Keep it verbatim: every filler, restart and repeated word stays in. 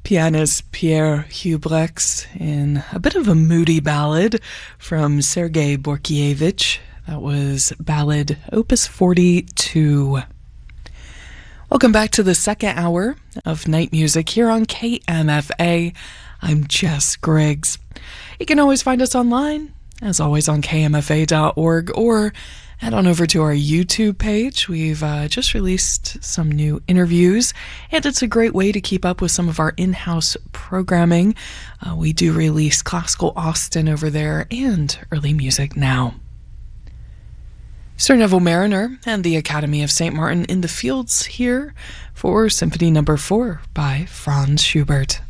Pianist Pierre Hubrex in a bit of a moody ballad from Sergei Borkievich. That was Ballad Opus forty-two. Welcome back to the second hour of Night Music here on K M F A. I'm Jess Griggs. You can always find us online, as always, on K M F A dot org, or head on over to our YouTube page. We've uh, just released some new interviews, and it's a great way to keep up with some of our in-house programming. Uh, we do release Classical Austin over there and Early Music Now. Sir Neville Mariner and the Academy of Saint Martin in the Fields here for Symphony Number four by Franz Schubert.